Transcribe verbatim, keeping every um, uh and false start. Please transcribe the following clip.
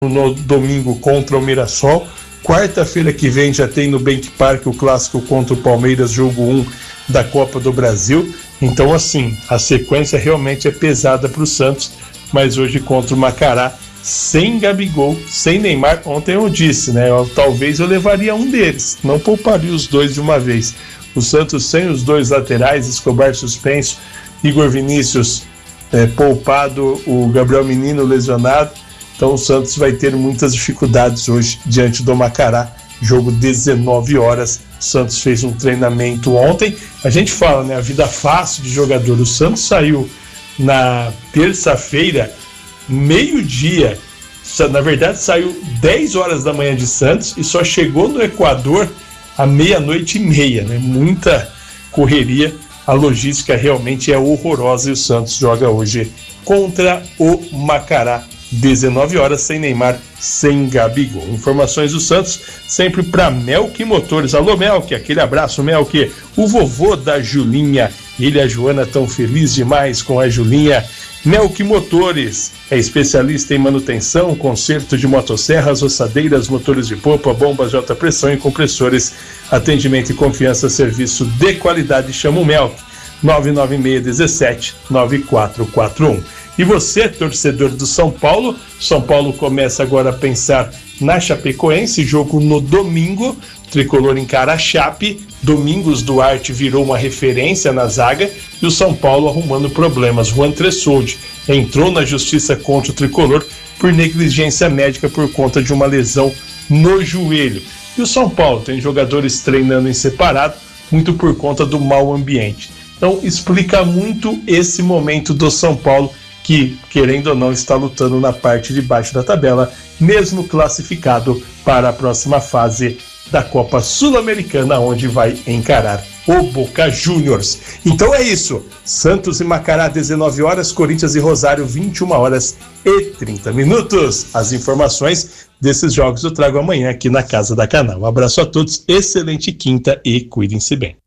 no domingo contra o Mirassol. Quarta-feira que vem já tem no Bank Park o clássico contra o Palmeiras, jogo um da Copa do Brasil. Então, assim, a sequência realmente é pesada para o Santos, mas hoje contra o Macará, sem Gabigol, sem Neymar. Ontem eu disse, né? Eu, talvez eu levaria um deles, não pouparia os dois de uma vez. O Santos sem os dois laterais, Escobar suspenso, Igor Vinícius é, poupado, o Gabriel Menino lesionado. Então o Santos vai ter muitas dificuldades hoje diante do Macará. Jogo dezenove horas. O Santos fez um treinamento ontem. A gente fala, né? A vida fácil de jogador. O Santos saiu na terça-feira, meio-dia. Na verdade, saiu dez horas da manhã de Santos e só chegou no Equador à meia-noite e meia, né? Muita correria. A logística realmente é horrorosa e o Santos joga hoje contra o Macará. dezenove horas, sem Neymar, sem Gabigol. Informações do Santos sempre para Melk Motores. Alô, Melk, aquele abraço, Melk. O vovô da Julinha, ele e a Joana tão feliz demais com a Julinha. Melk Motores é especialista em manutenção, conserto de motosserras, ossadeiras, motores de popa, bombas de alta pressão e compressores. Atendimento e confiança, serviço de qualidade. Chama o Melk, nove nove seis um sete nove quatro quatro um. E você, torcedor do São Paulo, São Paulo começa agora a pensar na Chapecoense, jogo no domingo, tricolor encara a Chape, Domingos Duarte virou uma referência na zaga e o São Paulo arrumando problemas. Juan Tressoldi entrou na justiça contra o tricolor por negligência médica por conta de uma lesão no joelho. E o São Paulo tem jogadores treinando em separado, muito por conta do mau ambiente. Então explica muito esse momento do São Paulo, que, querendo ou não, está lutando na parte de baixo da tabela, mesmo classificado para a próxima fase da Copa Sul-Americana, onde vai encarar o Boca Juniors. Então é isso, Santos e Macará, dezenove horas, Corinthians e Rosário, vinte e uma horas e trinta minutos. As informações desses jogos eu trago amanhã aqui na Casa da Canal. Um abraço a todos, excelente quinta e cuidem-se bem.